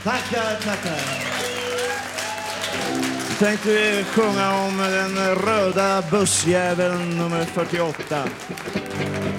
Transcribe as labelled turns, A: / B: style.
A: Tackar. Tänkte vi sjunga om den röda bussjäveln nummer 48.